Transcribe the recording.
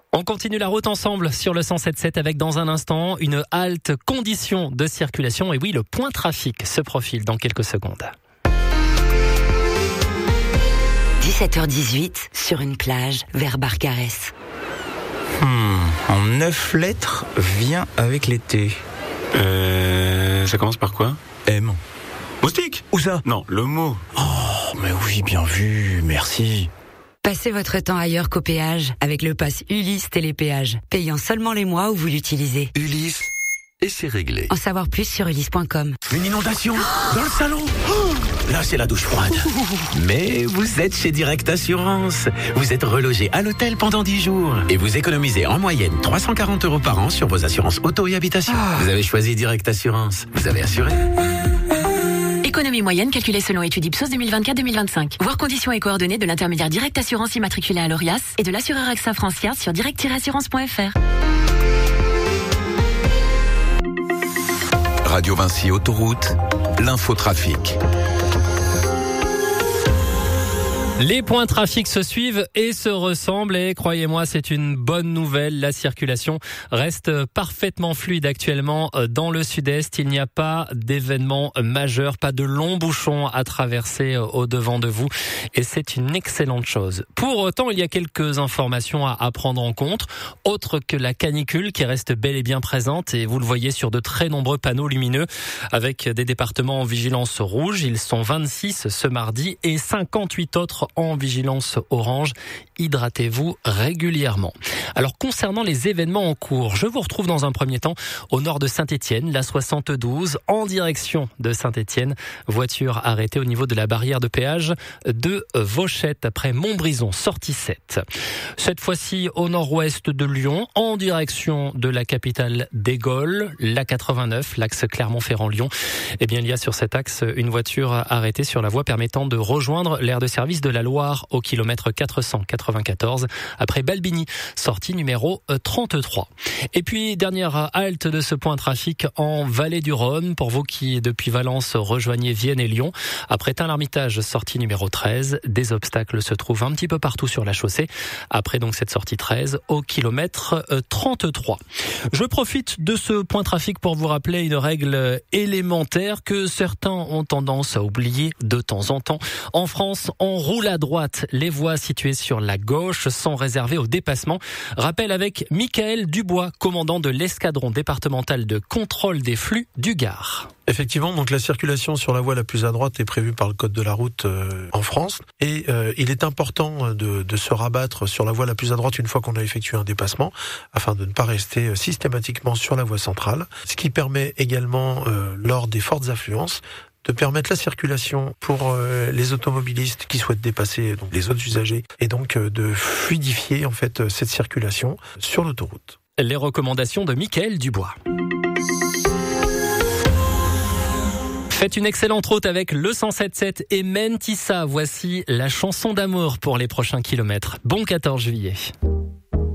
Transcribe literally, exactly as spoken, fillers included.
On continue la route ensemble sur le cent sept sept avec dans un instant une halte condition de circulation. Et oui, le point trafic se profile dans quelques secondes. dix-sept heures dix-huit, sur une plage vers Barcarès. Hmm, en neuf lettres, vient avec l'été. Euh, ça commence par quoi? M. Moustique? Où ça? Non, le mot. Oh, mais oui, bien vu, merci. Passez votre temps ailleurs qu'au péage avec le pass Ulysse Télépéage, payant seulement les mois où vous l'utilisez. Ulysse, et c'est réglé. En savoir plus sur ulysse point com. Une inondation dans le salon. Oh, là, c'est la douche froide. Mais vous êtes chez Direct Assurance. Vous êtes relogé à l'hôtel pendant dix jours. Et vous économisez en moyenne trois cent quarante euros par an sur vos assurances auto et habitation. Ah. Vous avez choisi Direct Assurance. Vous avez assuré. Économie moyenne calculée selon étude Ipsos deux mille vingt-quatre deux mille vingt-cinq. Voir conditions et coordonnées de l'intermédiaire Direct Assurance immatriculé à l'Orias et de l'assureur AXA Francia sur direct tiret assurance point f r. Radio Vinci Autoroute, l'infotrafic. Les points trafic se suivent et se ressemblent et croyez-moi, c'est une bonne nouvelle. La circulation reste parfaitement fluide actuellement dans le sud-est. Il n'y a pas d'événements majeurs, pas de longs bouchons à traverser au devant de vous et c'est une excellente chose. Pour autant, il y a quelques informations à prendre en compte, autres que la canicule qui reste bel et bien présente et vous le voyez sur de très nombreux panneaux lumineux avec des départements en vigilance rouge. Ils sont vingt-six ce mardi et cinquante-huit autres en vigilance orange. Hydratez-vous régulièrement. Alors concernant les événements en cours, je vous retrouve dans un premier temps au nord de Saint-Étienne, la soixante-douze en direction de Saint-Étienne. Voiture arrêtée au niveau de la barrière de péage de Vauchette après Montbrison, sortie sept. Cette fois-ci au nord-ouest de Lyon, en direction de la capitale des Gaules, la quatre-vingt-neuf, l'axe Clermont-Ferrand-Lyon. Eh bien, il y a sur cet axe une voiture arrêtée sur la voie permettant de rejoindre l'aire de service de la Loire au kilomètre quatre cent quatre-vingt-quatorze après Balbigny, sortie numéro trente-trois. Et puis dernière halte de ce point trafic en Vallée du Rhône pour vous qui depuis Valence rejoignez Vienne et Lyon. Après Tain-l'Hermitage, sortie numéro treize, des obstacles se trouvent un petit peu partout sur la chaussée. Après donc cette sortie treize au kilomètre trente-trois. Je profite de ce point trafic pour vous rappeler une règle élémentaire que certains ont tendance à oublier de temps en temps. En France, on roule à droite. Les voies situées sur la gauche sont réservées au dépassement. Rappel avec Michael Dubois, commandant de l'escadron départemental de contrôle des flux du Gard. Effectivement, donc la circulation sur la voie la plus à droite est prévue par le code de la route euh, en France et euh, il est important de, de se rabattre sur la voie la plus à droite une fois qu'on a effectué un dépassement afin de ne pas rester systématiquement sur la voie centrale, ce qui permet également euh, lors des fortes affluences de permettre la circulation pour euh, les automobilistes qui souhaitent dépasser donc les autres usagers et donc euh, de fluidifier en fait euh, cette circulation sur l'autoroute. Les recommandations de Michael Dubois. Faites une excellente route avec le cent sept sept et Mentissa. Voici la chanson d'amour pour les prochains kilomètres. Bon quatorze juillet.